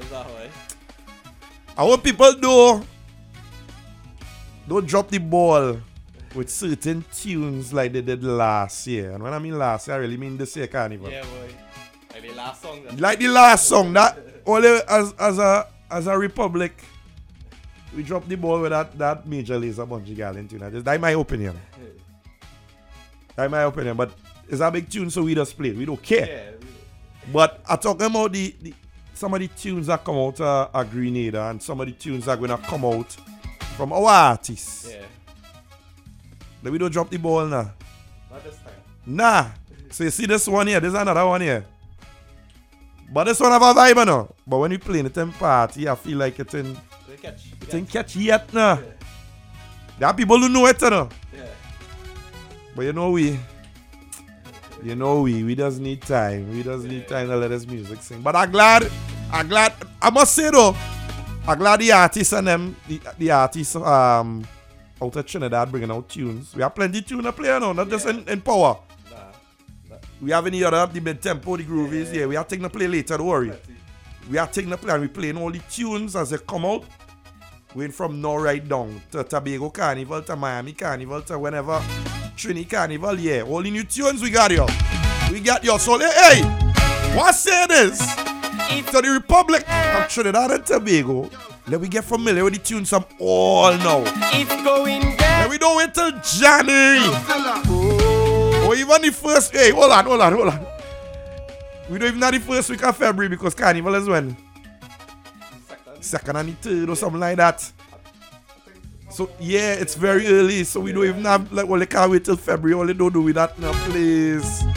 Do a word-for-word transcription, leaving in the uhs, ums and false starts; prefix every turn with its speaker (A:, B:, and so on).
A: I want people do don't drop the ball with certain tunes like they did last year. And when I mean last year, I really mean this year Carnival.
B: Yeah, boy. Like the last song.
A: Like the last song, that only as as a as a Republic, we dropped the ball with that that Major Lazer Bunji Garlin tune. That's my opinion. That's my opinion. But it's a big tune, so we just play it. We don't care.
B: Yeah.
A: But I'm talking about the, the some of the tunes that come out uh, at Grenada and some of the tunes that are gonna come out from our artists.
B: Yeah.
A: Then we don't drop the ball now.
B: Not this time.
A: Nah. So you see this one here, there's another one here. But this one have a vibe now. But when you play it in party, I feel like it's in
B: They catch.
A: it ain't catch yet now. Yeah. There are people who know it now.
B: Yeah.
A: But you know we You know we we just need time. We just need time to let this music sing. But I'm glad I'm glad I must say though, I'm glad the artists and them the, the artists um out of Trinidad bringing out tunes. We have plenty tune to play now, not yeah. just in, in power.
B: Nah. Nah.
A: We have any other the mid tempo, the groovies, yeah, yeah. yeah. We are taking the play later, don't worry.
B: Plenty.
A: We are taking the play and we playing all the tunes as they come out. Going from now right down to Tobago Carnival, to Miami Carnival, to whenever Trini Carnival, yeah. All the new tunes we got here. We got your soul. Hey, hey! What say this? To the Republic of Trinidad and Tobago. Let me get familiar with the tunes from all now.
B: It's going down.
A: Let we don't wait till January. Or even the first. Hey, hold on, hold on, hold on. We don't even have the first week of February because Carnival is when? Second, Second and the third or something like that. So yeah, it's very early. So we don't even have like well, they can't wait till February. All they don't do with that now, please.